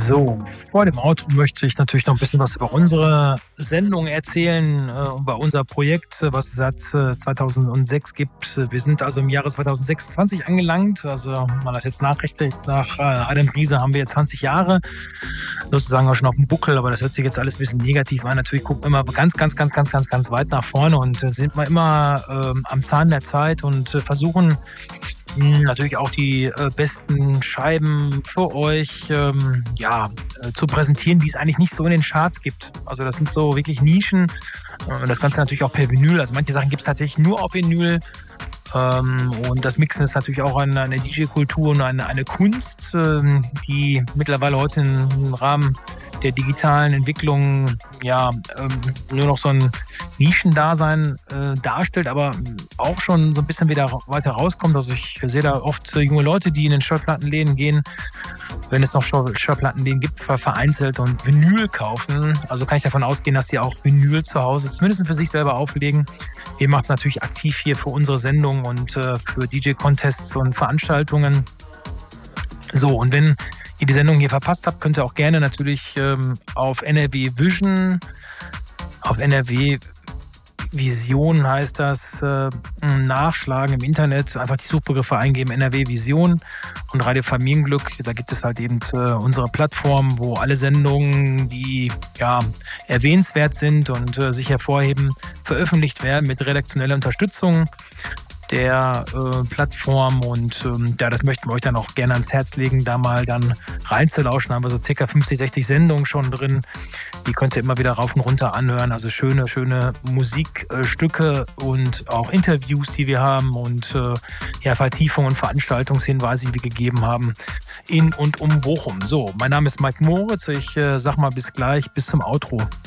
So, vor dem Outro möchte ich natürlich noch ein bisschen was über unsere Sendung erzählen, über unser Projekt, was es seit 2006 gibt. Wir sind also im Jahre 2026 angelangt. Also man das jetzt nachrechnet, nach Adam Riese haben wir jetzt 20 Jahre, sozusagen auch schon auf dem Buckel, aber das hört sich jetzt alles ein bisschen negativ an. Natürlich gucken wir immer ganz weit nach vorne und sind wir immer am Zahn der Zeit und versuchen natürlich auch die besten Scheiben für euch zu präsentieren, die es eigentlich nicht so in den Charts gibt. Also das sind so wirklich Nischen. Das Ganze natürlich auch per Vinyl. Also manche Sachen gibt es tatsächlich nur auf Vinyl. Und das Mixen ist natürlich auch eine DJ-Kultur und eine Kunst, die mittlerweile heute im Rahmen der digitalen Entwicklung nur noch so ein Nischendasein darstellt, aber auch schon so ein bisschen wieder weiter rauskommt. Also ich sehe da oft junge Leute, die in den Schallplattenläden gehen, wenn es noch Schallplattenläden gibt, vereinzelt und Vinyl kaufen. Also kann ich davon ausgehen, dass die auch Vinyl zu Hause zumindest für sich selber auflegen. Wir machen es natürlich aktiv hier für unsere Sendung und für DJ-Contests und Veranstaltungen. So, und wenn ihr die Sendung hier verpasst habt, könnt ihr auch gerne natürlich auf NRW Vision, auf NRW Vision heißt das, nachschlagen im Internet, einfach die Suchbegriffe eingeben, NRW Vision und Radio Familienglück. Da gibt es halt eben unsere Plattform, wo alle Sendungen, die erwähnenswert sind und sich hervorheben, veröffentlicht werden mit redaktioneller Unterstützung der Plattform und das möchten wir euch dann auch gerne ans Herz legen, da mal dann reinzulauschen. Da haben wir so ca. 50, 60 Sendungen schon drin. Die könnt ihr immer wieder rauf und runter anhören. Also schöne Musikstücke und auch Interviews, die wir haben und Vertiefungen und Veranstaltungshinweise, die wir gegeben haben in und um Bochum. So, mein Name ist Mike Moritz. Ich sag mal bis gleich, bis zum Outro.